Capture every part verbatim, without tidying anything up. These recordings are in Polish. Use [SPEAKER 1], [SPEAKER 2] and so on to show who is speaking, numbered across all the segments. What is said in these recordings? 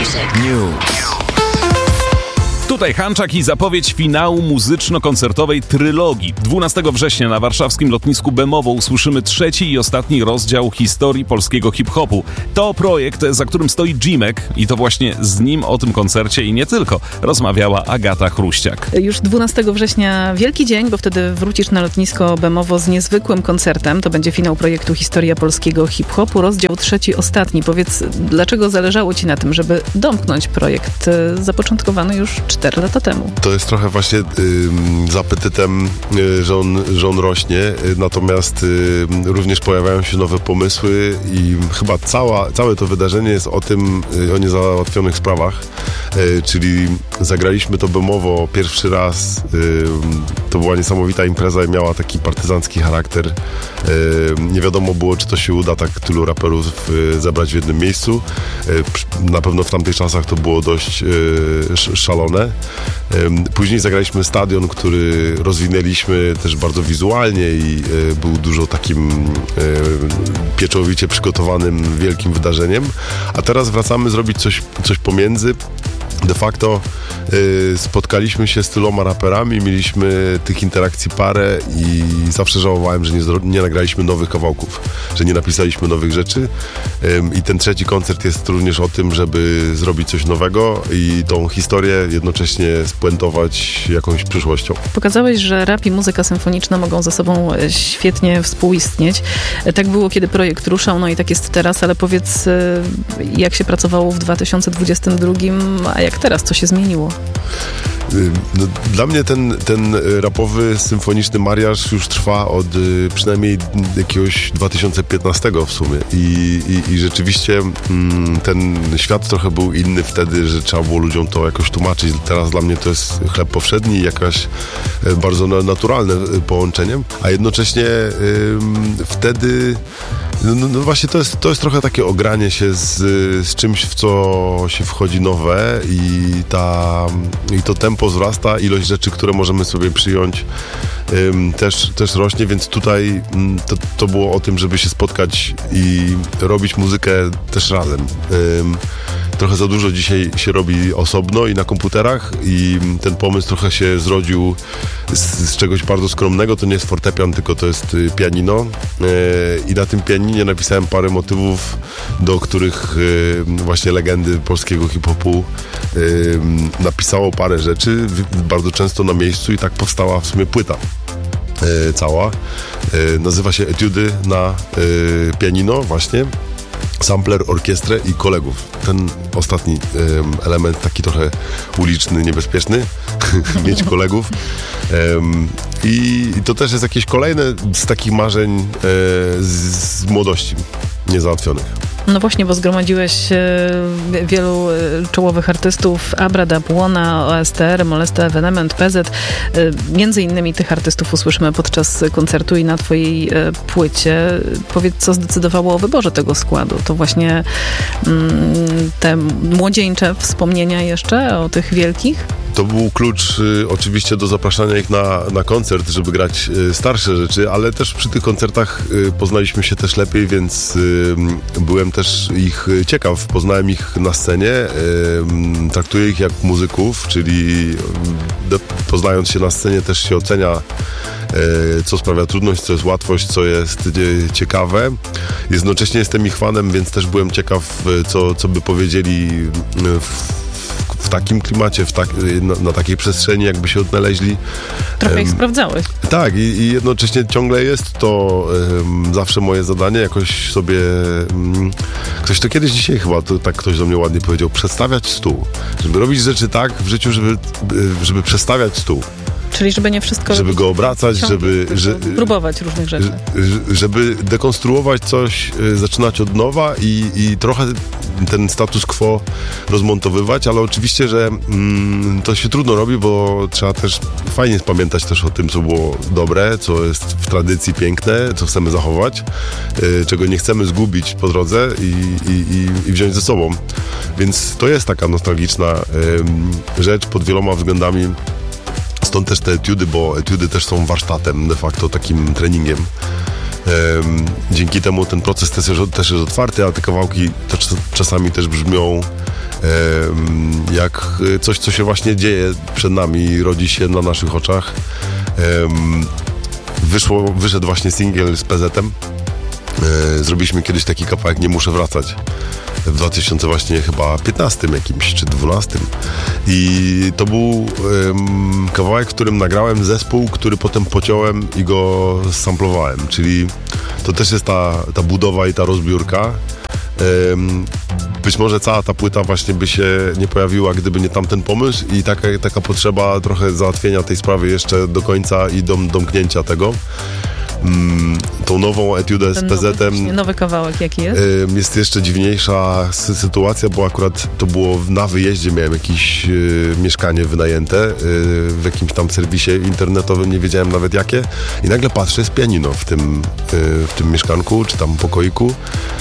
[SPEAKER 1] News.
[SPEAKER 2] Tutaj Hanczak i zapowiedź finału muzyczno-koncertowej trylogii. dwunastego września na warszawskim lotnisku Bemowo usłyszymy trzeci i ostatni rozdział historii polskiego hip-hopu. To projekt, za którym stoi Jimek i to właśnie z nim o tym koncercie i nie tylko rozmawiała Agata Chruściak.
[SPEAKER 3] Już dwunastego września wielki dzień, bo wtedy wrócisz na lotnisko Bemowo z niezwykłym koncertem. To będzie finał projektu Historia polskiego hip-hopu, rozdział trzeci, ostatni. Powiedz, dlaczego zależało ci na tym, żeby domknąć projekt zapoczątkowany już cztery lata temu?
[SPEAKER 4] To jest trochę właśnie y, z apetytem, y, że, on, że on rośnie, y, natomiast y, również pojawiają się nowe pomysły i chyba cała, całe to wydarzenie jest o tym, y, o niezałatwionych sprawach, y, czyli zagraliśmy to Bemowo pierwszy raz, y, to była niesamowita impreza i miała taki partyzancki charakter. Y, nie wiadomo było, czy to się uda tak tylu raperów y, zebrać w jednym miejscu. Y, na pewno w tamtych czasach to było dość y, szalone. Później zagraliśmy stadion, który rozwinęliśmy też bardzo wizualnie i był dużo takim pieczołowicie przygotowanym wielkim wydarzeniem. A teraz wracamy zrobić coś, coś pomiędzy. De facto y, spotkaliśmy się z tyloma raperami, mieliśmy tych interakcji parę i zawsze żałowałem, że nie, nie nagraliśmy nowych kawałków, że nie napisaliśmy nowych rzeczy. Y, I ten trzeci koncert jest również o tym, żeby zrobić coś nowego i tą historię jednocześnie spuentować jakąś przyszłością.
[SPEAKER 3] Pokazałeś, że rap i muzyka symfoniczna mogą ze sobą świetnie współistnieć. Tak było, kiedy projekt ruszał, no i tak jest teraz, ale powiedz, jak się pracowało w dwa tysiące dwudziestym drugim, a jak teraz, co się zmieniło?
[SPEAKER 4] No, dla mnie ten, ten rapowy, symfoniczny mariaż już trwa od y, przynajmniej jakiegoś dwa tysiące piętnastego w sumie i, i, i rzeczywiście mm, ten świat trochę był inny wtedy, że trzeba było ludziom to jakoś tłumaczyć. Teraz dla mnie to jest chleb powszedni i jakaś y, bardzo naturalne y, połączenie, a jednocześnie y, wtedy no, no właśnie to jest, to jest trochę takie ogranie się z, z czymś, w co się wchodzi nowe i, ta, i to tempo wzrasta, ilość rzeczy, które możemy sobie przyjąć ym, też, też rośnie, więc tutaj ym, to, to było o tym, żeby się spotkać i robić muzykę też razem. Ym, trochę za dużo dzisiaj się robi osobno i na komputerach i ten pomysł trochę się zrodził z, z czegoś bardzo skromnego. To nie jest fortepian, tylko to jest y, pianino yy, i na tym pianinie napisałem parę motywów, do których y, właśnie legendy polskiego hip-hopu y, napisało parę rzeczy, bardzo często na miejscu i tak powstała w sumie płyta y, cała. Y, nazywa się Etiudy na y, pianino właśnie. Sampler, orkiestrę i kolegów. Ten ostatni um, element, taki trochę uliczny, niebezpieczny, mieć kolegów. Um, i, I to też jest jakieś kolejne z takich marzeń e, z, z młodości niezałatwionych.
[SPEAKER 3] No właśnie, bo zgromadziłeś e, wielu e, czołowych artystów, Abra, Dabłona, O S T R, Molesta, Evenement, P Z. E, między innymi tych artystów usłyszymy podczas koncertu i na twojej e, płycie. Powiedz, co zdecydowało o wyborze tego składu? To właśnie mm, te młodzieńcze wspomnienia jeszcze o tych wielkich?
[SPEAKER 4] To był klucz y, oczywiście do zapraszania ich na, na koncert, żeby grać y, starsze rzeczy, ale też przy tych koncertach y, poznaliśmy się też lepiej, więc y, byłem też ich ciekaw. Poznałem ich na scenie, y, traktuję ich jak muzyków, czyli y, poznając się na scenie też się ocenia, y, co sprawia trudność, co jest łatwość, co jest y, ciekawe. Jednocześnie jestem ich fanem, więc też byłem ciekaw, y, co, co by powiedzieli y, w w takim klimacie, w tak, na, na takiej przestrzeni, jakby się odnaleźli.
[SPEAKER 3] Trochę ich sprawdzałeś.
[SPEAKER 4] Tak, i, i jednocześnie ciągle jest to um, zawsze moje zadanie, jakoś sobie um, ktoś to kiedyś dzisiaj chyba, to tak ktoś do mnie ładnie powiedział, przestawiać stół. Żeby robić rzeczy tak w życiu, żeby, żeby przestawiać stół.
[SPEAKER 3] Czyli żeby nie wszystko...
[SPEAKER 4] Żeby go obracać, żeby... Że,
[SPEAKER 3] próbować różnych rzeczy.
[SPEAKER 4] Żeby dekonstruować coś, zaczynać od nowa i, i trochę ten status quo rozmontowywać, ale oczywiście, że mm, to się trudno robi, bo trzeba też fajnie pamiętać też o tym, co było dobre, co jest w tradycji piękne, co chcemy zachować, y, czego nie chcemy zgubić po drodze i, i, i, i wziąć ze sobą. Więc to jest taka nostalgiczna y, rzecz pod wieloma względami. Stąd też te etiudy, bo etiudy też są warsztatem, de facto takim treningiem. Um, dzięki temu ten proces też jest, też jest otwarty, a te kawałki też, czasami też brzmią Jak coś, co się właśnie dzieje przed nami, rodzi się na naszych oczach. Wyszło, wyszedł właśnie singiel z P Z-em. Zrobiliśmy kiedyś taki kawałek Nie muszę wracać. W dwa tysiące właśnie chyba piętnastym jakimś, czy dwunastym. I to był um, kawałek, w którym nagrałem zespół, który potem pociąłem i go samplowałem. Czyli to też jest ta, ta budowa i ta rozbiórka. Um, być może cała ta płyta właśnie by się nie pojawiła, gdyby nie tamten pomysł i taka, taka potrzeba trochę załatwienia tej sprawy jeszcze do końca i dom, domknięcia tego. Mm, tą nową etiudę z P Z-em.
[SPEAKER 3] Nowy, nowy kawałek jaki jest?
[SPEAKER 4] Y, jest jeszcze dziwniejsza sytuacja, bo akurat to było na wyjeździe, miałem jakieś y, mieszkanie wynajęte y, w jakimś tam serwisie internetowym, nie wiedziałem nawet jakie i nagle patrzę, jest pianino w tym, y, w tym mieszkanku, czy tam pokoiku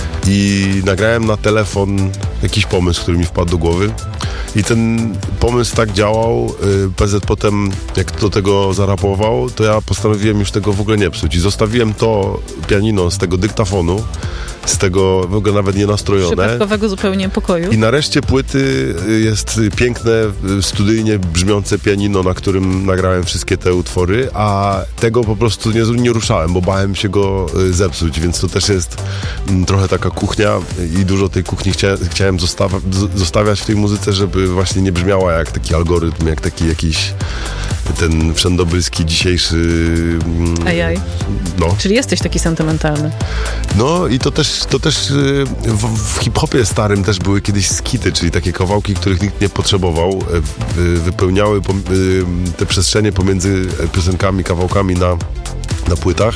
[SPEAKER 4] i nagrałem na telefon jakiś pomysł, który mi wpadł do głowy. I ten pomysł tak działał, P Z potem jak do tego zarapował, to ja postanowiłem już tego w ogóle nie psuć i zostawiłem to pianino z tego dyktafonu, z tego w ogóle nawet nie nastrojone.
[SPEAKER 3] Przypadkowego zupełnie pokoju.
[SPEAKER 4] I nareszcie płyty jest piękne, studyjnie brzmiące pianino, na którym nagrałem wszystkie te utwory, a tego po prostu nie, nie ruszałem, bo bałem się go zepsuć, więc to też jest trochę taka kuchnia i dużo tej kuchni chcia, chciałem zostawa, zostawiać w tej muzyce, żeby właśnie nie brzmiała jak taki algorytm, jak taki jakiś ten wszędobylski dzisiejszy...
[SPEAKER 3] Ajaj.
[SPEAKER 4] No.
[SPEAKER 3] Czyli jesteś taki sentymentalny.
[SPEAKER 4] No i to też, to też w, w hip-hopie starym też były kiedyś skity, czyli takie kawałki, których nikt nie potrzebował, wypełniały te przestrzenie pomiędzy piosenkami, kawałkami na, na płytach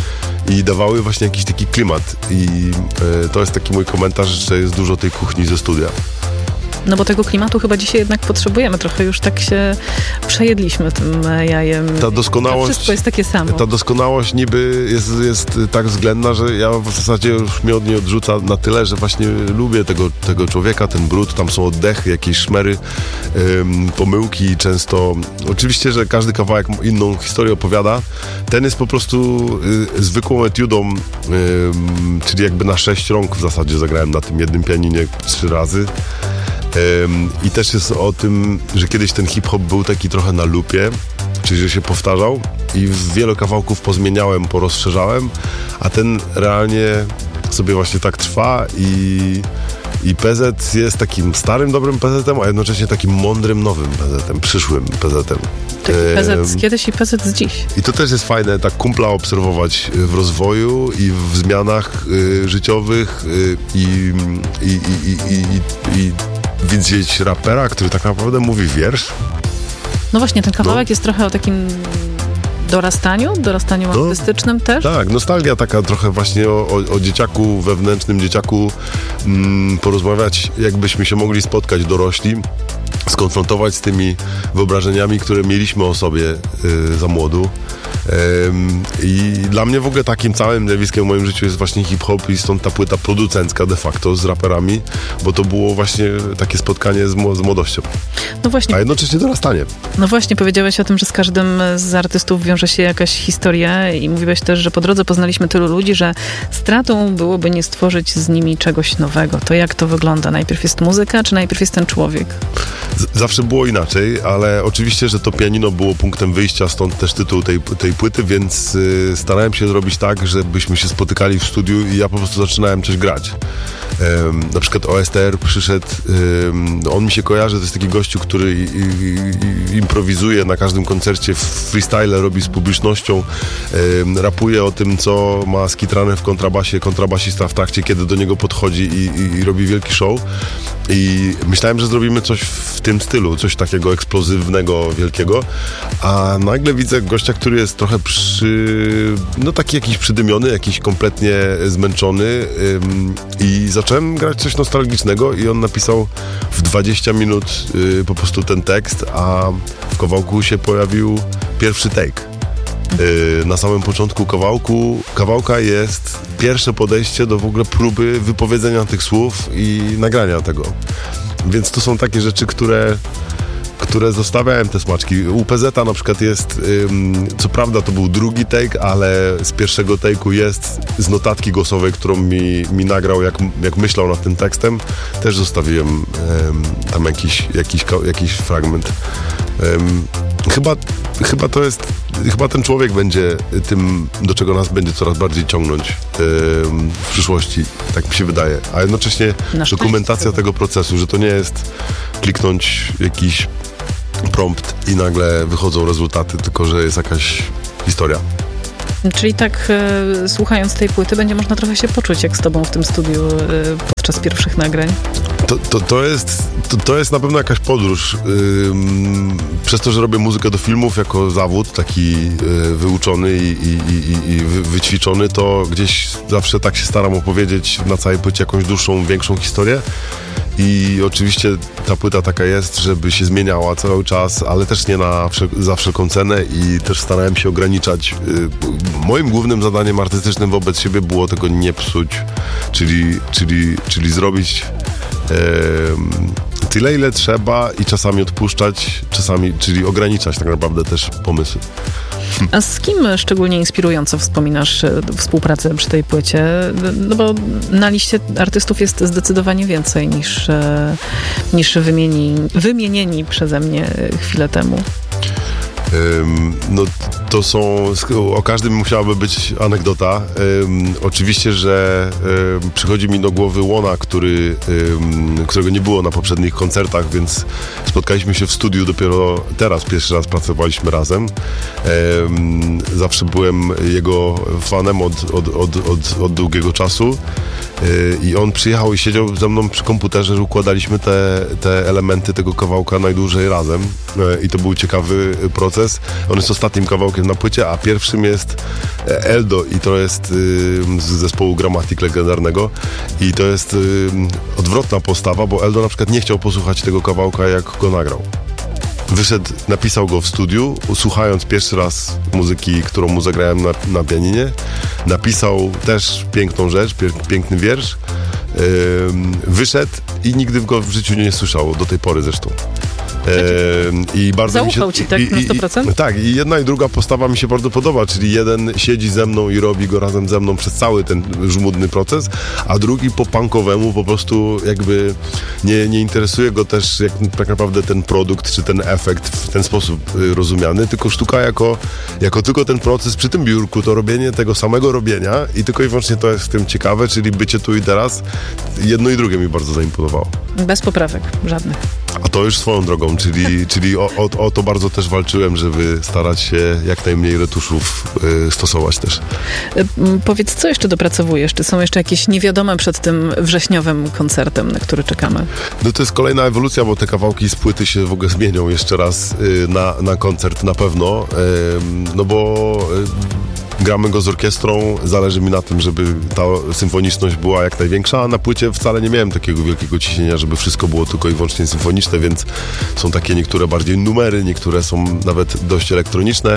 [SPEAKER 4] i dawały właśnie jakiś taki klimat i to jest taki mój komentarz, że jest dużo tej kuchni ze studia.
[SPEAKER 3] No bo tego klimatu chyba dzisiaj jednak potrzebujemy. Trochę już tak się przejedliśmy tym jajem.
[SPEAKER 4] Ta doskonałość,
[SPEAKER 3] wszystko jest takie samo.
[SPEAKER 4] Ta doskonałość niby jest, jest tak względna, że ja w zasadzie już mnie od niej odrzuca na tyle, że właśnie lubię tego, tego człowieka, ten brud, tam są oddechy, jakieś szmery, ym, pomyłki często. Oczywiście, że każdy kawałek inną historię opowiada. Ten jest po prostu y, zwykłą etiudą, y, czyli jakby na sześć rąk w zasadzie zagrałem na tym jednym pianinie trzy razy. I też jest o tym, że kiedyś ten hip-hop był taki trochę na lupie, czyli że się powtarzał i wiele kawałków pozmieniałem, porozszerzałem, a ten realnie sobie właśnie tak trwa i, i P Z jest takim starym, dobrym P Z-em, a jednocześnie takim mądrym, nowym P Z-em, przyszłym P Z-em.
[SPEAKER 3] Taki P Z z kiedyś i P Z z dziś.
[SPEAKER 4] I to też jest fajne, tak kumpla obserwować w rozwoju i w zmianach y, życiowych y, i, i, i, i, i, i widzieć rapera, który tak naprawdę mówi wiersz.
[SPEAKER 3] No właśnie, ten kawałek
[SPEAKER 4] no.
[SPEAKER 3] jest trochę o takim dorastaniu, dorastaniu
[SPEAKER 4] no,
[SPEAKER 3] artystycznym też.
[SPEAKER 4] Tak, nostalgia taka trochę właśnie o, o, o dzieciaku, wewnętrznym dzieciaku, mm, porozmawiać, jakbyśmy się mogli spotkać dorośli, skonfrontować z tymi wyobrażeniami, które mieliśmy o sobie y, za młodu. Um, I dla mnie w ogóle takim całym zjawiskiem w moim życiu jest właśnie hip-hop i stąd ta płyta producencka de facto z raperami, bo to było właśnie takie spotkanie z, z młodością.
[SPEAKER 3] No właśnie.
[SPEAKER 4] A jednocześnie dorastanie.
[SPEAKER 3] No właśnie, powiedziałeś o tym, że z każdym z artystów wiąże się jakaś historia i mówiłeś też, że po drodze poznaliśmy tylu ludzi, że stratą byłoby nie stworzyć z nimi czegoś nowego. To jak to wygląda? Najpierw jest muzyka, czy najpierw jest ten człowiek?
[SPEAKER 4] Z- zawsze było inaczej, ale oczywiście, że to pianino było punktem wyjścia, stąd też tytuł tej, tej płyty, więc y, starałem się zrobić tak, żebyśmy się spotykali w studiu i ja po prostu zaczynałem coś grać. Um, na przykład O S T R przyszedł, um, on mi się kojarzy, to jest taki gościu, który i, i, i improwizuje na każdym koncercie, freestyle robi z publicznością, um, rapuje o tym, co ma skitrane w kontrabasie, kontrabasista w trakcie, kiedy do niego podchodzi i, i, i robi wielki show. I myślałem, że zrobimy coś w tym stylu, coś takiego eksplozywnego, wielkiego, a nagle widzę gościa, który jest trochę przy... no taki jakiś przydymiony, jakiś kompletnie zmęczony ym, i zacząłem grać coś nostalgicznego i on napisał w dwadzieścia minut y, po prostu ten tekst, a w kawałku się pojawił pierwszy take. Y, na samym początku kawałku, kawałka jest pierwsze podejście do w ogóle próby wypowiedzenia tych słów i nagrania tego. Więc to są takie rzeczy, które które zostawiałem te smaczki. U P Z a na przykład jest, ym, co prawda to był drugi take, ale z pierwszego take'u jest z notatki głosowej, którą mi, mi nagrał, jak, jak myślał nad tym tekstem, też zostawiłem ym, tam jakiś, jakiś, jakiś fragment. Ym, chyba, chyba to jest, chyba ten człowiek będzie tym, do czego nas będzie coraz bardziej ciągnąć ym, w przyszłości, tak mi się wydaje. A jednocześnie dokumentacja tego procesu, że to nie jest kliknąć jakiś prompt i nagle wychodzą rezultaty, tylko że jest jakaś historia.
[SPEAKER 3] Czyli tak e, słuchając tej płyty będzie można trochę się poczuć jak z tobą w tym studiu e, podczas pierwszych nagrań.
[SPEAKER 4] To, to, to, jest, to, to jest na pewno jakaś podróż. Ym, przez to, że robię muzykę do filmów jako zawód, taki y, wyuczony i, i, i, i wy, wyćwiczony, to gdzieś zawsze tak się staram opowiedzieć na całej płycie jakąś dłuższą, większą historię. I oczywiście ta płyta taka jest, żeby się zmieniała cały czas, ale też nie na wszel- za wszelką cenę i też starałem się ograniczać. Yy, moim głównym zadaniem artystycznym wobec siebie było tego nie psuć, czyli, czyli, czyli zrobić yy, tyle, ile trzeba i czasami odpuszczać, czasami, czyli ograniczać tak naprawdę też pomysły.
[SPEAKER 3] A z kim szczególnie inspirująco wspominasz współpracę przy tej płycie? No bo na liście artystów jest zdecydowanie więcej niż, niż wymieni, wymienieni przeze mnie chwilę temu.
[SPEAKER 4] Um, no to są, o każdym musiałaby być anegdota. Um, oczywiście, że um, przychodzi mi do głowy Łona, który, um, którego nie było na poprzednich koncertach, więc spotkaliśmy się w studiu dopiero teraz, pierwszy raz pracowaliśmy razem. Um, zawsze byłem jego fanem od, od, od, od, od długiego czasu. I on przyjechał i siedział ze mną przy komputerze, że układaliśmy te, te elementy tego kawałka najdłużej razem i to był ciekawy proces. On jest ostatnim kawałkiem na płycie, a pierwszym jest Eldo i to jest z zespołu Gramatik legendarnego i to jest odwrotna postawa, bo Eldo na przykład nie chciał posłuchać tego kawałka, jak go nagrał. Wyszedł, napisał go w studiu, słuchając pierwszy raz muzyki, którą mu zagrałem na, na pianinie. Napisał też piękną rzecz, piękny wiersz. Yy, wyszedł i nigdy go w życiu nie słyszał, do tej pory zresztą. Yy, i bardzo
[SPEAKER 3] Zaufał
[SPEAKER 4] mi się,
[SPEAKER 3] ci tak
[SPEAKER 4] i,
[SPEAKER 3] na sto procent?
[SPEAKER 4] I, tak, i jedna i druga postawa mi się bardzo podoba, czyli jeden siedzi ze mną i robi go razem ze mną przez cały ten żmudny proces, a drugi po punkowemu po prostu jakby nie, nie interesuje go też jak tak naprawdę ten produkt, czy ten efekt w ten sposób y, rozumiany, tylko sztuka jako, jako tylko ten proces przy tym biurku, to robienie tego samego robienia i tylko i wyłącznie to jest w tym ciekawe, czyli bycie tu i teraz. Jedno i drugie mi bardzo zaimponowało.
[SPEAKER 3] Bez poprawek, żadnych.
[SPEAKER 4] A to już swoją drogą, czyli, czyli o, o, o to bardzo też walczyłem, żeby starać się jak najmniej retuszów y, stosować też.
[SPEAKER 3] Y, powiedz, co jeszcze dopracowujesz? Czy są jeszcze jakieś niewiadome przed tym wrześniowym koncertem, na który czekamy?
[SPEAKER 4] No to jest kolejna ewolucja, bo te kawałki z płyty się w ogóle zmienią jeszcze raz y, na, na koncert na pewno, y, no bo y, gramy go z orkiestrą, zależy mi na tym, żeby ta symfoniczność była jak największa, a na płycie wcale nie miałem takiego wielkiego ciśnienia, żeby wszystko było tylko i wyłącznie symfoniczne, więc są takie niektóre bardziej numery, niektóre są nawet dość elektroniczne,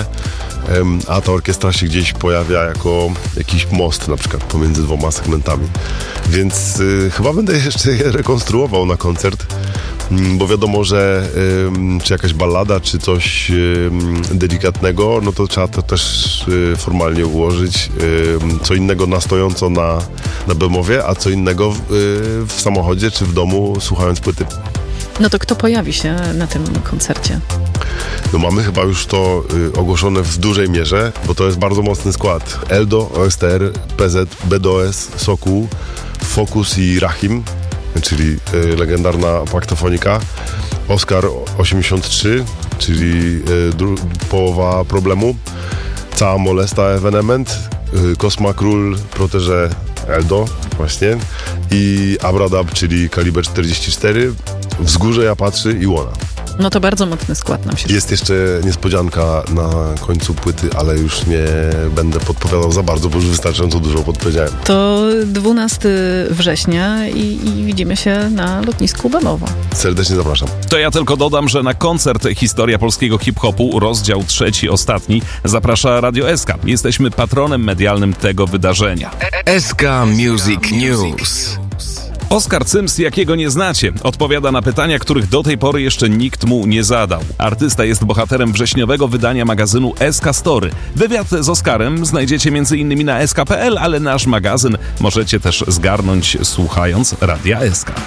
[SPEAKER 4] a ta orkiestra się gdzieś pojawia jako jakiś most na przykład pomiędzy dwoma segmentami. Więc y, chyba będę jeszcze je rekonstruował na koncert, bo wiadomo, że y, czy jakaś ballada, czy coś y, delikatnego, no to trzeba to też y, formalnie ułożyć. Y, co innego na stojąco na, na bemowie, a co innego w, y, w samochodzie, czy w domu, słuchając płyty.
[SPEAKER 3] No to kto pojawi się na tym koncercie?
[SPEAKER 4] No mamy chyba już to y, ogłoszone w dużej mierze, bo to jest bardzo mocny skład. Eldo, O S T R, P Z, B D O S, Sokół, Focus i Rahim, czyli y, legendarna paktofonika. Oskar osiemdziesiąt trzy, czyli y, dru- połowa problemu. Cała Molesta Evenement, y, Kosma Król, Protege Eldo właśnie i Abradab, czyli kaliber czterdzieści cztery, Wzgórze Ja Patrzy i Łona.
[SPEAKER 3] No to bardzo mocny skład nam się.
[SPEAKER 4] Jest jeszcze niespodzianka na końcu płyty, ale już nie będę podpowiadał za bardzo, bo już wystarczająco dużo podpowiedziałem.
[SPEAKER 3] To dwunastego września i, i widzimy się na lotnisku Bemowo.
[SPEAKER 4] Serdecznie zapraszam.
[SPEAKER 2] To ja tylko dodam, że na koncert Historia Polskiego Hip-Hopu, rozdział trzeci, ostatni, zaprasza Radio S K. Jesteśmy patronem medialnym tego wydarzenia.
[SPEAKER 1] S K Music News.
[SPEAKER 2] Oskar Cyms, jakiego nie znacie, odpowiada na pytania, których do tej pory jeszcze nikt mu nie zadał. Artysta jest bohaterem wrześniowego wydania magazynu S K Story. Wywiad z Oskarem znajdziecie między innymi na S K kropka P L, ale nasz magazyn możecie też zgarnąć słuchając Radia S K.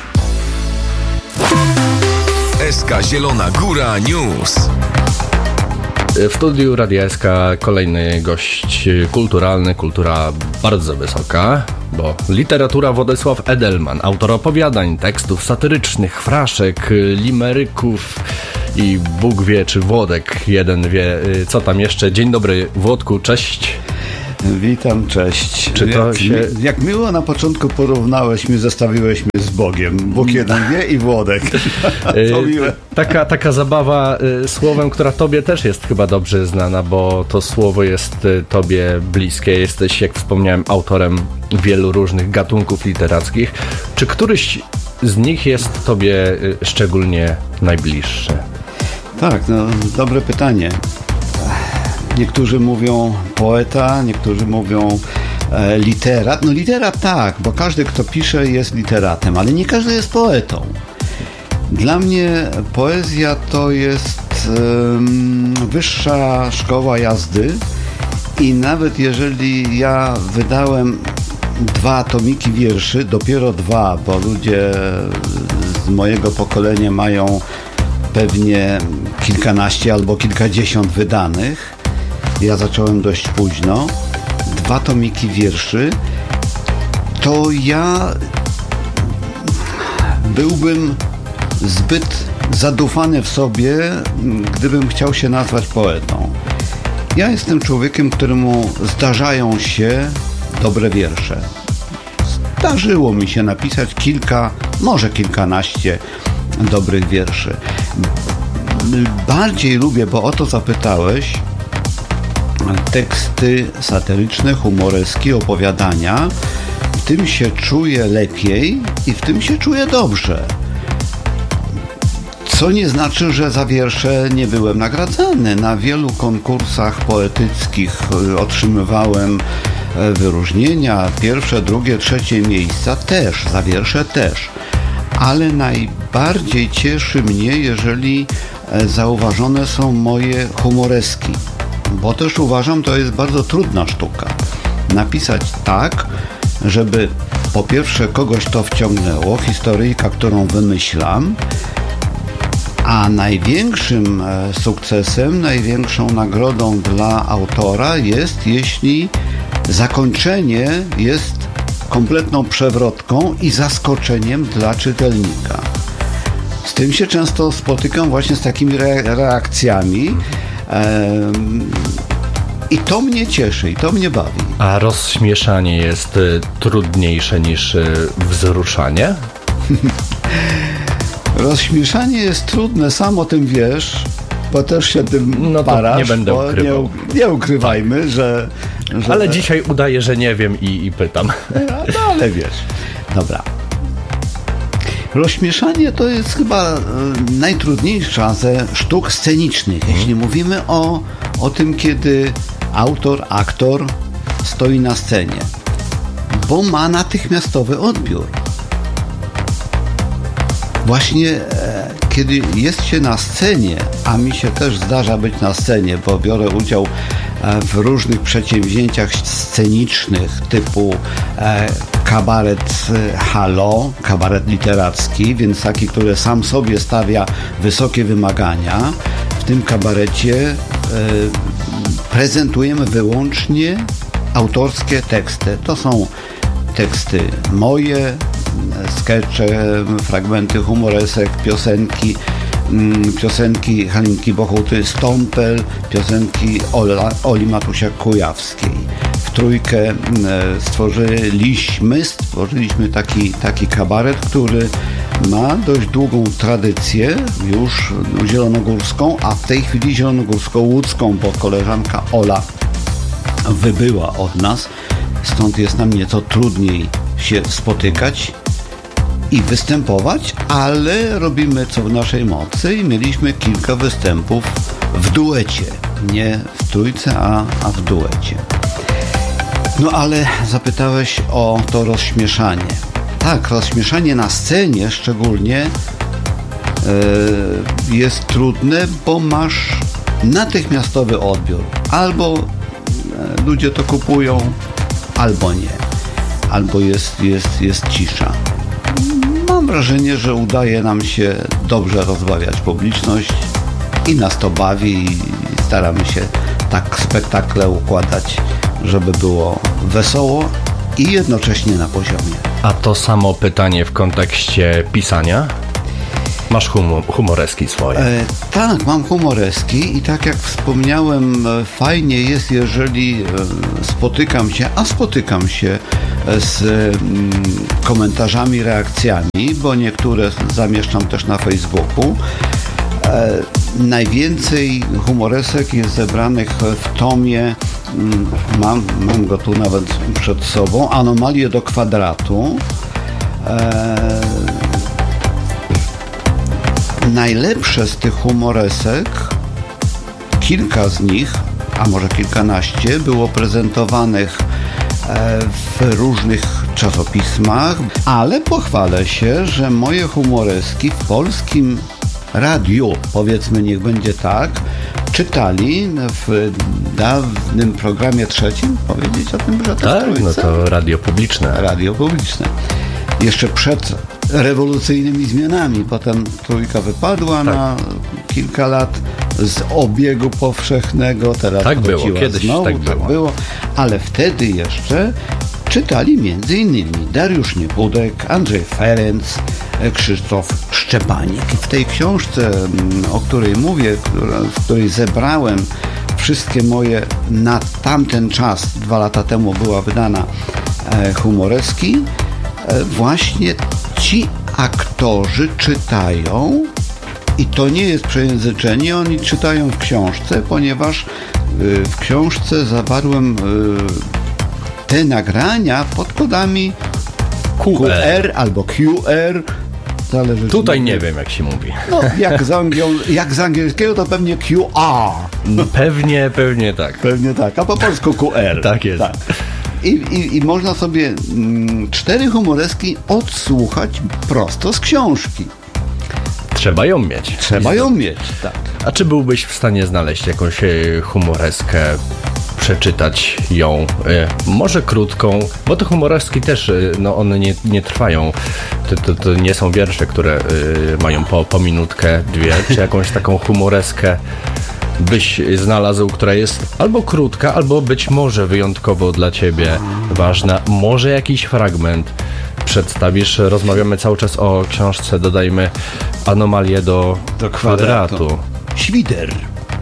[SPEAKER 1] S K Zielona Góra News.
[SPEAKER 5] W studiu Radia S K kolejny gość kulturalny, kultura bardzo wysoka, bo literatura Władysław Edelman, autor opowiadań, tekstów satyrycznych, fraszek, limeryków i Bóg wie, czy Włodek jeden wie, co tam jeszcze. Dzień dobry, Włodku, cześć.
[SPEAKER 6] Witam, cześć.
[SPEAKER 5] Czy to
[SPEAKER 6] jak,
[SPEAKER 5] się...
[SPEAKER 6] jak miło na początku porównałeś mnie, zestawiłeś mnie z Bogiem. Bóg jeden wie i Włodek. To miłe.
[SPEAKER 5] Taka, taka zabawa y, słowem, która tobie też jest chyba dobrze znana, bo to słowo jest y, tobie bliskie. Jesteś, jak wspomniałem, autorem wielu różnych gatunków literackich. Czy któryś z nich jest tobie y, szczególnie najbliższy?
[SPEAKER 6] Tak, no dobre pytanie. Niektórzy mówią poeta, niektórzy mówią e, literat. No literat tak, bo każdy, kto pisze, jest literatem, ale nie każdy jest poetą. Dla mnie poezja to jest e, wyższa szkoła jazdy i nawet jeżeli ja wydałem dwa tomiki wierszy, dopiero dwa, bo ludzie z mojego pokolenia mają pewnie kilkanaście albo kilkadziesiąt wydanych. Ja zacząłem dość późno. Dwa tomiki wierszy. To ja byłbym zbyt zadufany w sobie, gdybym chciał się nazwać poetą. Ja jestem człowiekiem, któremu zdarzają się dobre wiersze. Zdarzyło mi się napisać kilka, może kilkanaście dobrych wierszy. Bardziej lubię, bo o to zapytałeś, teksty satyryczne, humoreskie, opowiadania. W tym się czuję lepiej i w tym się czuję dobrze. Co nie znaczy, że za wiersze nie byłem nagradzany. Na wielu konkursach poetyckich otrzymywałem wyróżnienia, pierwsze, drugie, trzecie miejsca też, za wiersze też. Ale najbardziej cieszy mnie, jeżeli zauważone są moje humoreski. Bo też uważam, to jest bardzo trudna sztuka. Napisać tak, żeby po pierwsze kogoś to wciągnęło, historyjka, którą wymyślam, a największym sukcesem, największą nagrodą dla autora jest, jeśli zakończenie jest kompletną przewrotką i zaskoczeniem dla czytelnika. Z tym się często spotykam właśnie z takimi re- reakcjami, i to mnie cieszy, i to mnie bawi.
[SPEAKER 5] A rozśmieszanie jest y, trudniejsze niż y, wzruszanie?
[SPEAKER 6] Rozśmieszanie jest trudne, sam o tym wiesz, bo też się tym
[SPEAKER 5] no
[SPEAKER 6] parasz.
[SPEAKER 5] Nie będę ukrywał.
[SPEAKER 6] Nie, nie ukrywajmy, że, że...
[SPEAKER 5] Ale dzisiaj udaję, że nie wiem i, i pytam.
[SPEAKER 6] No ale wiesz. Dobra. Rozśmieszanie to jest chyba najtrudniejsza ze sztuk scenicznych, hmm. jeśli mówimy o, o tym, kiedy autor, aktor stoi na scenie, bo ma natychmiastowy odbiór. Właśnie e, kiedy jest się na scenie, a mi się też zdarza być na scenie, bo biorę udział e, w różnych przedsięwzięciach scenicznych typu e, kabaret e, Halo, kabaret literacki, więc taki, który sam sobie stawia wysokie wymagania. W tym kabarecie e, prezentujemy wyłącznie autorskie teksty. To są teksty moje, skecze, fragmenty humoresek, piosenki, piosenki Halinki Bochuty Stąpel, piosenki Ola, Oli Matusiak-Kujawskiej. W trójkę stworzyliśmy, stworzyliśmy taki, taki kabaret, który ma dość długą tradycję już zielonogórską, a w tej chwili zielonogórsko-łódzką, bo koleżanka Ola wybyła od nas, stąd jest nam nieco trudniej się spotykać i występować, ale robimy co w naszej mocy i mieliśmy kilka występów w duecie. Nie w trójce, a, a w duecie. No ale zapytałeś o to rozśmieszanie. tak, rozśmieszanie na scenie szczególnie yy, jest trudne, bo masz natychmiastowy odbiór. Albo yy, ludzie to kupują, albo nie. Albo jest, jest, jest cisza. Mam wrażenie, że udaje nam się dobrze rozbawiać publiczność i nas to bawi i staramy się tak spektakle układać, żeby było wesoło i jednocześnie na poziomie.
[SPEAKER 5] A to samo pytanie w kontekście pisania? Masz humor, humoreski swoje?
[SPEAKER 6] E, tak, mam humoreski i tak jak wspomniałem, fajnie jest, jeżeli spotykam się, a spotykam się z mm, komentarzami, reakcjami, bo niektóre zamieszczam też na Facebooku. E, najwięcej humoresek jest zebranych w tomie, mm, mam, mam go tu nawet przed sobą, Anomalie do kwadratu. E, najlepsze z tych humoresek, kilka z nich, a może kilkanaście, było prezentowanych w różnych czasopismach, ale pochwalę się, że moje humoreski w polskim radiu, powiedzmy, niech będzie tak, czytali w dawnym programie trzecim, powiedzieć o tym, że to
[SPEAKER 5] tak,
[SPEAKER 6] trójce?
[SPEAKER 5] no to radio publiczne.
[SPEAKER 6] Radio publiczne. Jeszcze przed rewolucyjnymi zmianami. Potem trójka wypadła tak. na kilka lat z obiegu powszechnego. Teraz
[SPEAKER 5] tak było, kiedyś
[SPEAKER 6] znowu,
[SPEAKER 5] tak było.
[SPEAKER 6] tak było. Ale wtedy jeszcze czytali między innymi Dariusz Niebudek, Andrzej Ferenc, Krzysztof Szczepanik. I w tej książce, o której mówię, w której zebrałem wszystkie moje na tamten czas, dwa lata temu była wydana humoreski, właśnie ci aktorzy czytają i to nie jest przejęzyczenie, oni czytają w książce, ponieważ w książce zawarłem te nagrania pod kodami Q R albo Q R. Zależy,
[SPEAKER 5] tutaj nie wiem, jak się mówi.
[SPEAKER 6] No, jak z, angiel- jak z angielskiego to pewnie Q R.
[SPEAKER 5] Pewnie, pewnie tak.
[SPEAKER 6] Pewnie tak, a po polsku Q R.
[SPEAKER 5] Tak jest. Tak.
[SPEAKER 6] I, i, I można sobie mm, cztery humoreski odsłuchać prosto z książki.
[SPEAKER 5] Trzeba ją mieć.
[SPEAKER 6] Trzeba ją mieć, tak.
[SPEAKER 5] A czy byłbyś w stanie znaleźć jakąś humoreskę, przeczytać ją, może krótką, bo te humoreski też, no one nie, nie trwają, to, to, to nie są wiersze, które mają po, po minutkę, dwie, czy jakąś taką humoreskę byś znalazł, która jest albo krótka, albo być może wyjątkowo dla ciebie ważna, może jakiś fragment przedstawisz. Rozmawiamy cały czas o książce, dodajmy, Anomalie do, do kwadratu. kwadratu.
[SPEAKER 6] Świder.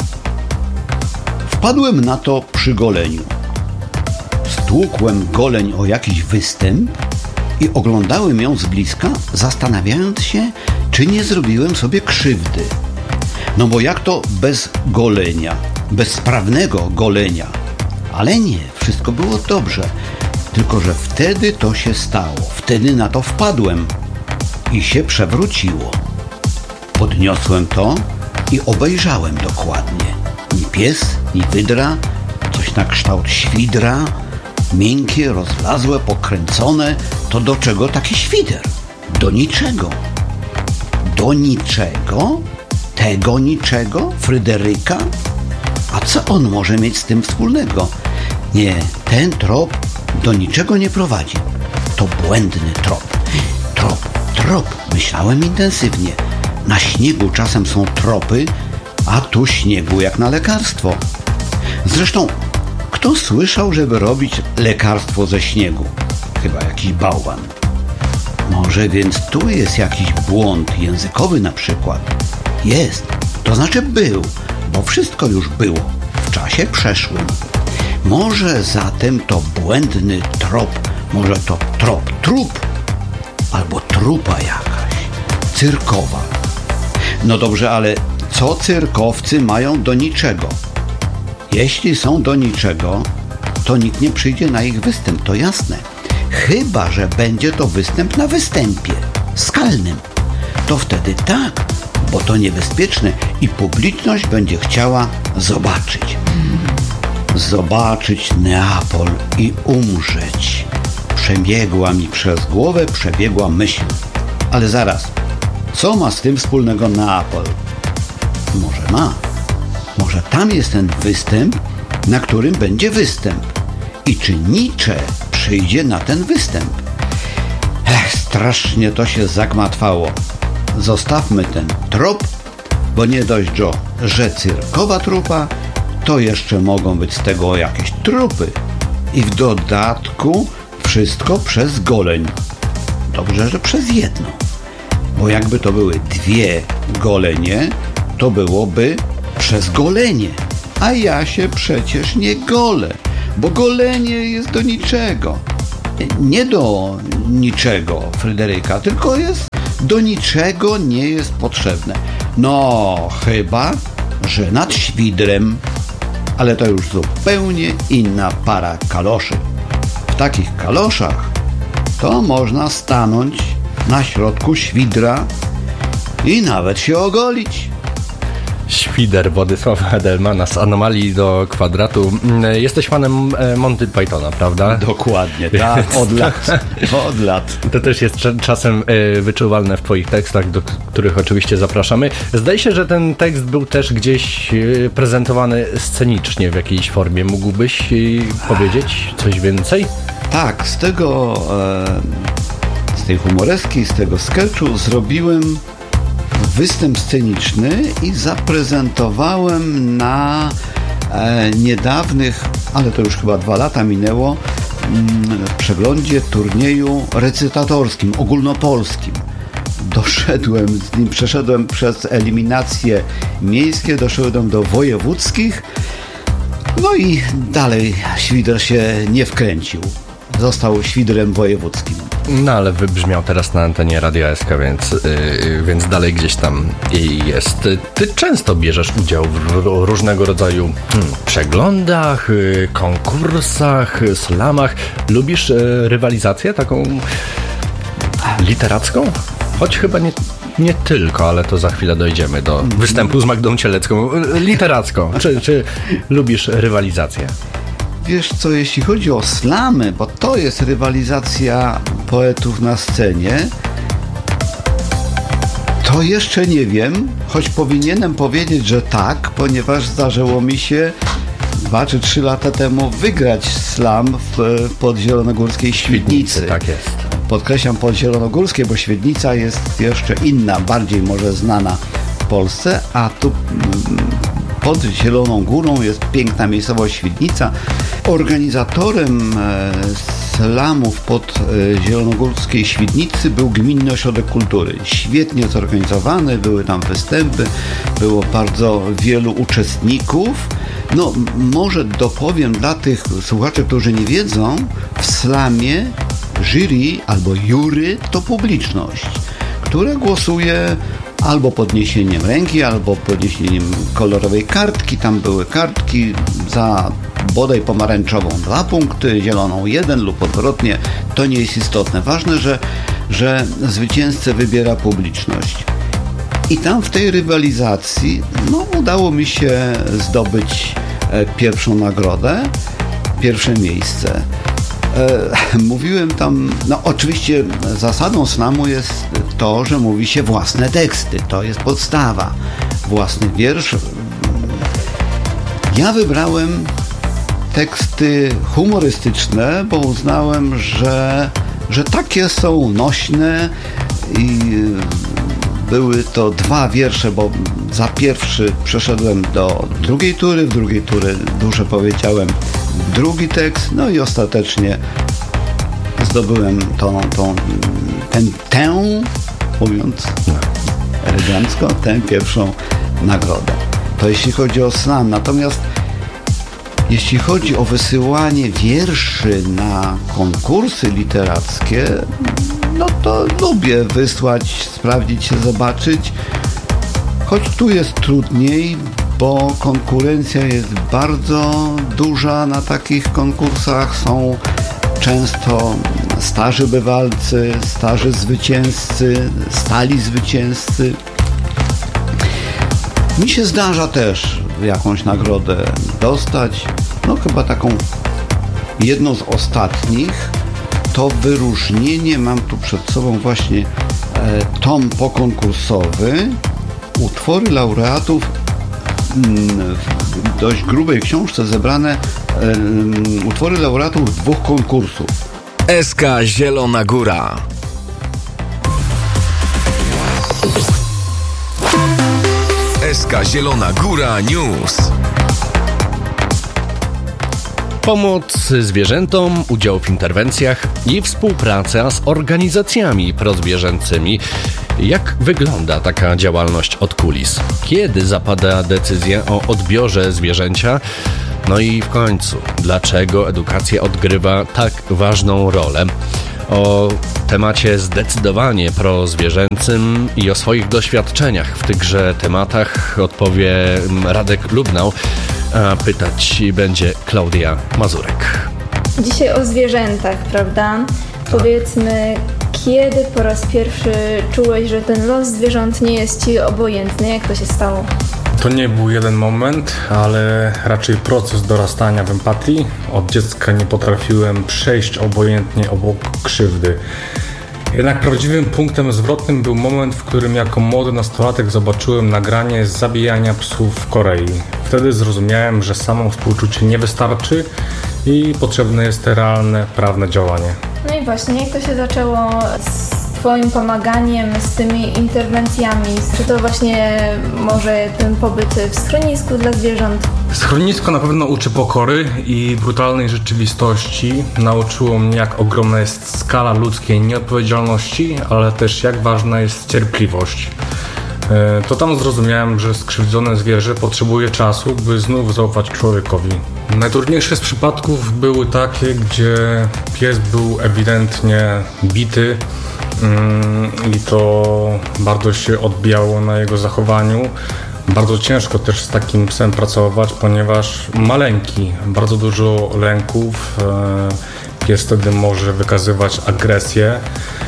[SPEAKER 6] Wpadłem na to przy goleniu. Stłukłem goleń o jakiś występ i oglądałem ją z bliska, zastanawiając się, czy nie zrobiłem sobie krzywdy. No bo jak to bez golenia, bez sprawnego golenia? Ale nie, wszystko było dobrze. Tylko że wtedy to się stało. Wtedy na to wpadłem i się przewróciło. Podniosłem to i obejrzałem dokładnie. Ni pies, ni wydra, coś na kształt świdra, miękkie, rozlazłe, pokręcone. To do czego taki świder? Do niczego. Do niczego? Tego niczego? Fryderyka? A co on może mieć z tym wspólnego? Nie, ten trop do niczego nie prowadzi. To błędny trop. Trop, trop. Myślałem intensywnie. Na śniegu czasem są tropy, a tu śniegu jak na lekarstwo. Zresztą, kto słyszał, żeby robić lekarstwo ze śniegu? Chyba jakiś bałwan. Może więc tu jest jakiś błąd językowy na przykład. Jest, to znaczy był, bo wszystko już było w czasie przeszłym. Może zatem to błędny trop, może to trop trup, albo trupa jakaś, cyrkowa. No dobrze, ale co cyrkowcy mają do niczego? Jeśli są do niczego, to nikt nie przyjdzie na ich występ, to jasne. Chyba że będzie to występ na występie skalnym. To wtedy tak, bo to niebezpieczne i publiczność będzie chciała zobaczyć. Zobaczyć Neapol i umrzeć. przebiegła mi przez głowę, przebiegła myśl. Ale zaraz, co ma z tym wspólnego Neapol? Może ma. Może tam jest ten występ, na którym będzie występ. I czy Nietzsche przyjdzie na ten występ? Ech, strasznie to się zagmatwało. Zostawmy ten trop, bo nie dość, że cyrkowa trupa, to jeszcze mogą być z tego jakieś trupy. I w dodatku wszystko przez goleń. Dobrze, że przez jedno. Bo jakby to były dwie golenie, to byłoby przez golenie. A ja się przecież nie golę, bo golenie jest do niczego. Nie do niczego, Fryderyka, tylko jest do niczego nie jest potrzebne. No, chyba, że nad świdrem. Ale to już zupełnie inna para kaloszy. W takich kaloszach to można stanąć na środku świdra i nawet się ogolić.
[SPEAKER 5] Świder Władysława Edelmana z Anomalii do Kwadratu. Jesteś fanem Monty Pythona, prawda?
[SPEAKER 6] Dokładnie, tak, od lat. Od lat.
[SPEAKER 5] To też jest czasem wyczuwalne w twoich tekstach, do których oczywiście zapraszamy. Zdaje się, że ten tekst był też gdzieś prezentowany scenicznie w jakiejś formie. Mógłbyś powiedzieć coś więcej?
[SPEAKER 6] Tak, z tego, z tej humoreski, z tego sketchu zrobiłem występ sceniczny i zaprezentowałem na e, niedawnych, ale to już chyba dwa lata minęło, m, przeglądzie turnieju recytatorskim, ogólnopolskim. Doszedłem z nim, przeszedłem przez eliminacje miejskie, doszedłem do wojewódzkich, no i dalej świder się nie wkręcił. Został świdrem wojewódzkim.
[SPEAKER 5] No ale wybrzmiał teraz na antenie Radia S K, więc, yy, więc dalej gdzieś tam jest. Ty często bierzesz udział w różnego rodzaju hmm, przeglądach, yy, konkursach, slamach. Lubisz yy, rywalizację taką literacką? Choć chyba nie, nie tylko, ale to za chwilę dojdziemy do występu z Magdą Cielecką. Literacką. Czy, czy lubisz rywalizację?
[SPEAKER 6] Wiesz co, jeśli chodzi o slamy, bo to jest rywalizacja poetów na scenie, to jeszcze nie wiem, choć powinienem powiedzieć, że tak, ponieważ zdarzyło mi się dwa czy trzy lata temu wygrać slam w podzielonogórskiej Świdnicy.
[SPEAKER 5] Tak jest.
[SPEAKER 6] Podkreślam podzielonogórskie, bo Świdnica jest jeszcze inna, bardziej może znana w Polsce, a tu pod Zieloną Górą jest piękna miejscowość Świdnica. Organizatorem e, slamów pod e, zielonogórskiej Świdnicy był Gminny Ośrodek Kultury. Świetnie zorganizowany, były tam występy, było bardzo wielu uczestników. No, może dopowiem dla tych słuchaczy, którzy nie wiedzą, w slamie jury albo jury to publiczność, która głosuje albo podniesieniem ręki, albo podniesieniem kolorowej kartki. Tam były kartki za bodaj pomarańczową dwa punkty, zieloną jeden lub odwrotnie. To nie jest istotne. Ważne, że, że zwycięzcę wybiera publiczność. I tam w tej rywalizacji no, udało mi się zdobyć e, pierwszą nagrodę, pierwsze miejsce. E, mówiłem tam, no oczywiście zasadą slamu jest to, że mówi się własne teksty. To jest podstawa. Własny wiersz. Ja wybrałem teksty humorystyczne, bo uznałem, że, że takie są nośne i były to dwa wiersze, bo za pierwszy przeszedłem do drugiej tury, w drugiej tury dużo powiedziałem drugi tekst, no i ostatecznie zdobyłem tą, tą, ten, tę, mówiąc elegancko, tę pierwszą nagrodę. To jeśli chodzi o slam. Natomiast jeśli chodzi o wysyłanie wierszy na konkursy literackie, no to lubię wysłać, sprawdzić się, zobaczyć. Choć tu jest trudniej, bo konkurencja jest bardzo duża na takich konkursach. Są często starzy bywalcy, starzy zwycięzcy, stali zwycięzcy. Mi się zdarza też jakąś nagrodę dostać. No chyba taką jedną z ostatnich to wyróżnienie, mam tu przed sobą właśnie e, tom pokonkursowy, utwory laureatów w dość grubej książce zebrane um, utwory laureatów dwóch konkursów.
[SPEAKER 1] S K Zielona Góra. S K Zielona Góra News.
[SPEAKER 5] Pomoc zwierzętom, udział w interwencjach i współpraca z organizacjami prozwierzęcymi. Jak wygląda taka działalność od kulis? Kiedy zapada decyzja o odbiorze zwierzęcia? No i w końcu, dlaczego edukacja odgrywa tak ważną rolę? O temacie zdecydowanie prozwierzęcym i o swoich doświadczeniach w tychże tematach odpowie Radek Lubnau, a pytać będzie Klaudia Mazurek.
[SPEAKER 7] Dzisiaj o zwierzętach, prawda? Powiedzmy, kiedy po raz pierwszy czułeś, że ten los zwierząt nie jest ci obojętny? Jak to się stało?
[SPEAKER 8] To nie był jeden moment, ale raczej proces dorastania w empatii. Od dziecka nie potrafiłem przejść obojętnie obok krzywdy. Jednak prawdziwym punktem zwrotnym był moment, w którym jako młody nastolatek zobaczyłem nagranie z zabijania psów w Korei. Wtedy zrozumiałem, że samo współczucie nie wystarczy i potrzebne jest realne, prawne działanie.
[SPEAKER 7] No i właśnie, jak to się zaczęło z Twoim pomaganiem, z tymi interwencjami? Czy to właśnie może ten pobyt w schronisku dla zwierząt?
[SPEAKER 8] Schronisko na pewno uczy pokory i brutalnej rzeczywistości. Nauczyło mnie, jak ogromna jest skala ludzkiej nieodpowiedzialności, ale też jak ważna jest cierpliwość. To tam zrozumiałem, że skrzywdzone zwierzę potrzebuje czasu, by znów zaufać człowiekowi. Najtrudniejsze z przypadków były takie, gdzie pies był ewidentnie bity i to bardzo się odbijało na jego zachowaniu. Bardzo ciężko też z takim psem pracować, ponieważ maleńki, bardzo dużo lęków, pies wtedy może wykazywać agresję.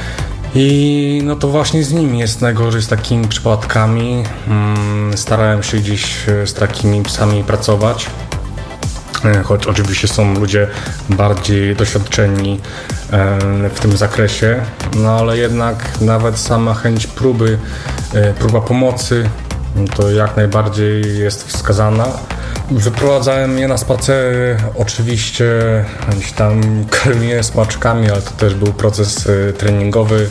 [SPEAKER 8] I no to właśnie z nimi jest najgorzej, z takimi przypadkami. Starałem się gdzieś z takimi psami pracować, choć oczywiście są ludzie bardziej doświadczeni w tym zakresie, no ale jednak nawet sama chęć próby, próba pomocy to jak najbardziej jest wskazana. Wyprowadzałem je na spacery, oczywiście gdzieś tam karmiłem smaczkami, ale to też był proces treningowy,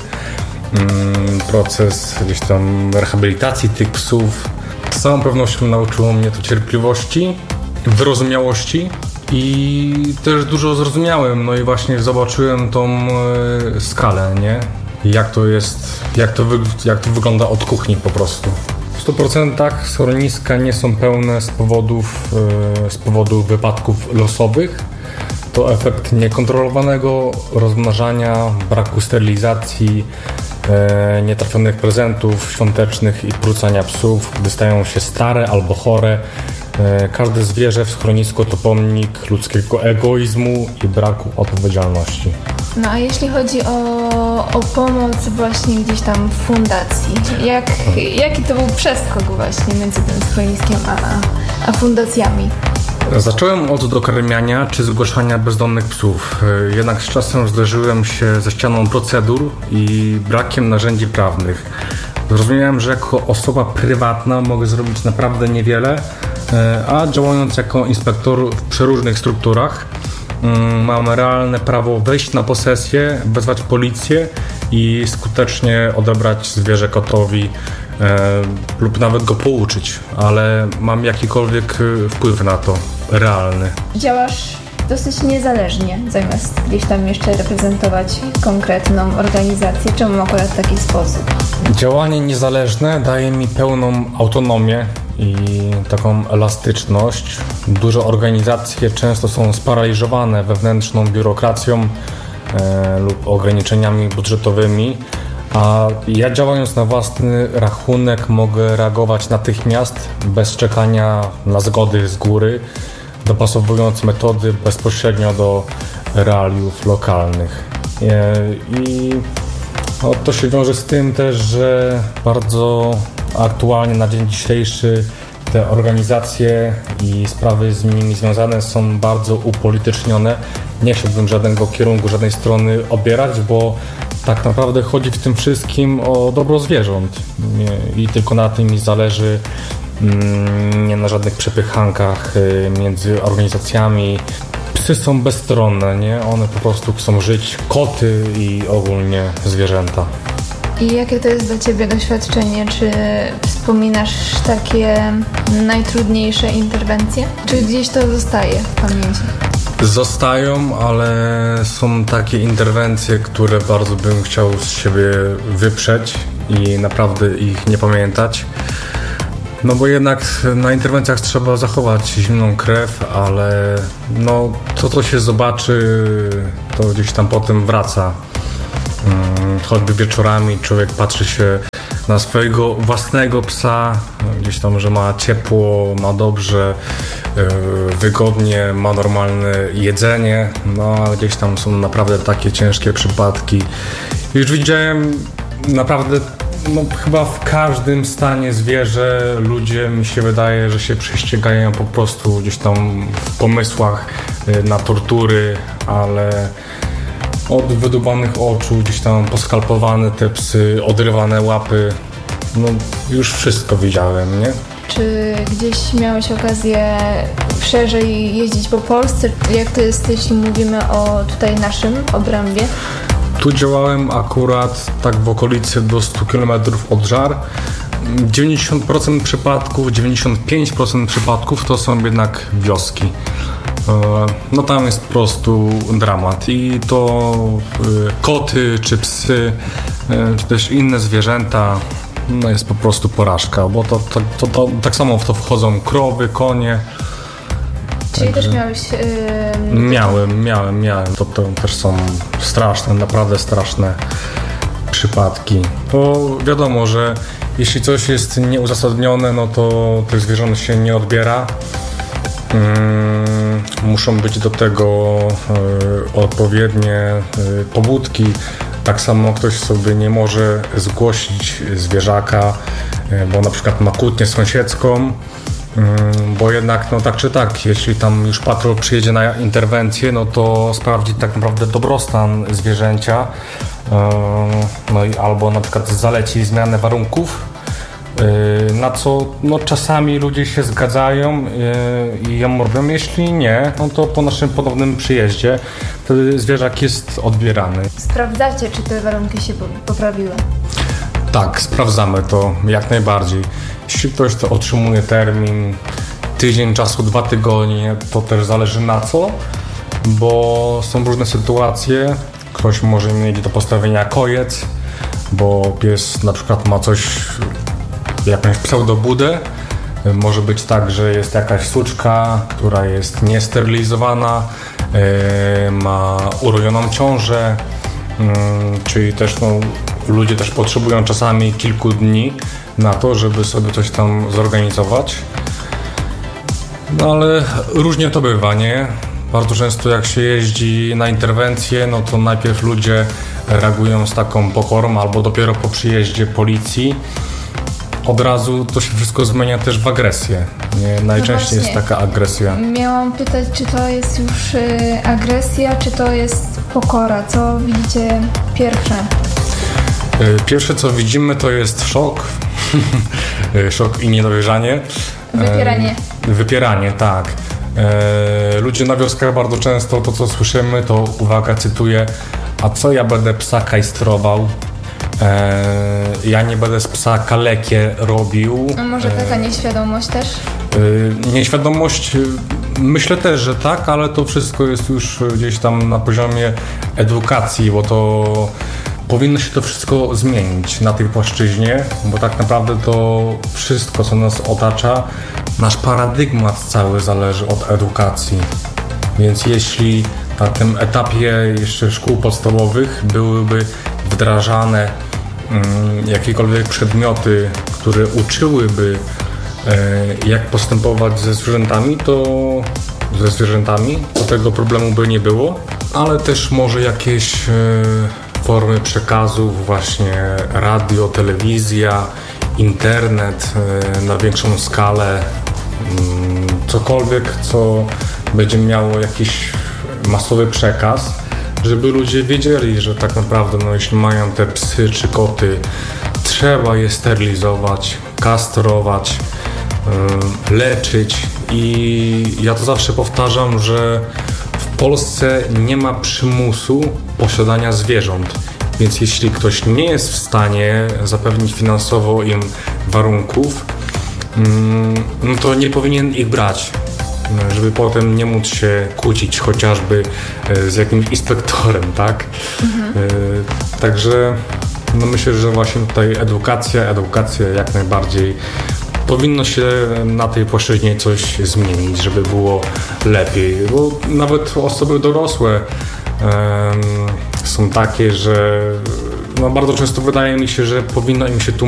[SPEAKER 8] proces gdzieś tam rehabilitacji tych psów. Z całą pewnością nauczyło mnie to cierpliwości, wyrozumiałości i też dużo zrozumiałem, no i właśnie zobaczyłem tą skalę, nie? Jak to jest, jak to, wy, jak to wygląda od kuchni po prostu. W stu procentach schroniska nie są pełne z powodów, z powodu wypadków losowych. To efekt niekontrolowanego rozmnażania, braku sterylizacji, nietrafionych prezentów świątecznych i porzucania psów, gdy stają się stare albo chore. Każde zwierzę w schronisku to pomnik ludzkiego egoizmu i braku odpowiedzialności.
[SPEAKER 7] No a jeśli chodzi o, o pomoc właśnie gdzieś tam w fundacji, jak, jaki to był przeskok właśnie między tym schroniskiem a, a fundacjami?
[SPEAKER 8] Zacząłem od dokarmiania czy zgłaszania bezdomnych psów. Jednak z czasem zderzyłem się ze ścianą procedur i brakiem narzędzi prawnych. Zrozumiałem, że jako osoba prywatna mogę zrobić naprawdę niewiele, a działając jako inspektor w przeróżnych strukturach mam realne prawo wejść na posesję, wezwać policję i skutecznie odebrać zwierzę kotowi e, lub nawet go pouczyć, ale mam jakikolwiek wpływ na to, realny.
[SPEAKER 7] Działasz dosyć niezależnie, zamiast gdzieś tam jeszcze reprezentować konkretną organizację. Czemu akurat w taki sposób?
[SPEAKER 8] Działanie niezależne daje mi pełną autonomię i taką elastyczność. Duże organizacje często są sparaliżowane wewnętrzną biurokracją e, lub ograniczeniami budżetowymi, a ja działając na własny rachunek mogę reagować natychmiast, bez czekania na zgody z góry, dopasowując metody bezpośrednio do realiów lokalnych. E, I no, to się wiąże z tym też, że bardzo aktualnie na dzień dzisiejszy te organizacje i sprawy z nimi związane są bardzo upolitycznione nie chciałbym żadnego kierunku, żadnej strony obierać, bo tak naprawdę chodzi w tym wszystkim o dobro zwierząt i tylko na tym mi zależy, nie na żadnych przepychankach między organizacjami. Psy są bezstronne, nie? One po prostu chcą żyć, koty i ogólnie zwierzęta.
[SPEAKER 7] I jakie to jest dla Ciebie doświadczenie? Czy wspominasz takie najtrudniejsze interwencje? Czy gdzieś to zostaje w pamięci?
[SPEAKER 8] Zostają, ale są takie interwencje, które bardzo bym chciał z siebie wyprzeć i naprawdę ich nie pamiętać. No bo jednak na interwencjach trzeba zachować zimną krew, ale no to, co się zobaczy, to gdzieś tam potem wraca. Choćby wieczorami człowiek patrzy się na swojego własnego psa, gdzieś tam, że ma ciepło, ma dobrze, wygodnie, ma normalne jedzenie, no a gdzieś tam są naprawdę takie ciężkie przypadki. Już widziałem naprawdę, no chyba w każdym stanie zwierzę ludzie, mi się wydaje, że się prześcigają po prostu gdzieś tam w pomysłach na tortury, ale od wydubanych oczu, gdzieś tam poskalpowane te psy, odrywane łapy, no już wszystko widziałem, nie?
[SPEAKER 7] Czy gdzieś miałeś okazję szerzej jeździć po Polsce? Jak to jest, jeśli mówimy o tutaj naszym obrębie?
[SPEAKER 8] Tu działałem akurat tak w okolicy do stu kilometrów od Żar. dziewięćdziesiąt procent przypadków, dziewięćdziesiąt pięć procent przypadków to są jednak wioski. No tam jest po prostu dramat i to koty czy psy, czy też inne zwierzęta, no jest po prostu porażka, bo to, to, to, to tak samo w to wchodzą krowy, konie.
[SPEAKER 7] Czyli Także... też miałeś... Yy...
[SPEAKER 8] Miałem, miałem, miałem. To, to też są straszne, naprawdę straszne przypadki. Bo wiadomo, że jeśli coś jest nieuzasadnione, no to tych zwierząt się nie odbiera. Hmm, muszą być do tego y, odpowiednie y, pobudki. Tak samo ktoś sobie nie może zgłosić zwierzaka, y, bo na przykład ma kłótnię sąsiedzką, y, bo jednak no tak czy tak, jeśli tam już patrol przyjedzie na interwencję, no to sprawdzi tak naprawdę dobrostan zwierzęcia, y, no i albo na przykład zaleci zmianę warunków, na co no, czasami ludzie się zgadzają i ją robią. Jeśli nie, no to po naszym ponownym przyjeździe wtedy zwierzak jest odbierany.
[SPEAKER 7] Sprawdzacie, czy te warunki się poprawiły?
[SPEAKER 8] Tak, sprawdzamy to jak najbardziej. Jeśli ktoś to otrzymuje termin tydzień czasu, dwa tygodnie, to też zależy na co, bo są różne sytuacje. Ktoś może mieć do postawienia kojec, bo pies na przykład ma coś, jakąś pseudobudę. Może być tak, że jest jakaś suczka, która jest niesterylizowana, yy, ma urojoną ciążę, yy, czyli też no, ludzie też potrzebują czasami kilku dni na to, żeby sobie coś tam zorganizować. No ale różnie to bywa, nie? Bardzo często jak się jeździ na interwencję, no to najpierw ludzie reagują z taką pokorą, albo dopiero po przyjeździe policji od razu to się wszystko zmienia też w agresję. Nie? Najczęściej no jest taka agresja.
[SPEAKER 7] Miałam pytać, czy to jest już y, agresja, czy to jest pokora? Co widzicie pierwsze?
[SPEAKER 8] Pierwsze co widzimy to jest szok. Szok i niedowierzanie.
[SPEAKER 7] Wypieranie.
[SPEAKER 8] Wypieranie, tak. Ludzie na wioskach bardzo często to co słyszymy to, uwaga, cytuję: a co ja będę psa kajstrował? Ja nie będę z psa kalekie robił.
[SPEAKER 7] A może taka nieświadomość też?
[SPEAKER 8] Nieświadomość, myślę też, że tak, ale to wszystko jest już gdzieś tam na poziomie edukacji, bo to powinno się to wszystko zmienić na tej płaszczyźnie, bo tak naprawdę to wszystko, co nas otacza, nasz paradygmat cały zależy od edukacji. Więc jeśli na tym etapie jeszcze szkół podstawowych byłyby wdrażane um, jakiekolwiek przedmioty, które uczyłyby e, jak postępować ze zwierzętami, to ze zwierzętami, to tego problemu by nie było, ale też może jakieś e, formy przekazów, właśnie radio, telewizja, internet e, na większą skalę, um, cokolwiek, co będzie miało jakiś masowy przekaz, żeby ludzie wiedzieli, że tak naprawdę, no, jeśli mają te psy czy koty, trzeba je sterylizować, kastrować, yy, leczyć. I ja to zawsze powtarzam, że w Polsce nie ma przymusu posiadania zwierząt. Więc jeśli ktoś nie jest w stanie zapewnić finansowo im warunków, no to nie powinien ich brać, żeby potem nie móc się kłócić chociażby z jakimś inspektorem, tak? Mhm. Także no myślę, że właśnie tutaj edukacja, edukacja jak najbardziej powinno się na tej płaszczyźnie coś zmienić, żeby było lepiej, bo nawet osoby dorosłe um, są takie, że no bardzo często wydaje mi się, że powinno im się tłumaczyć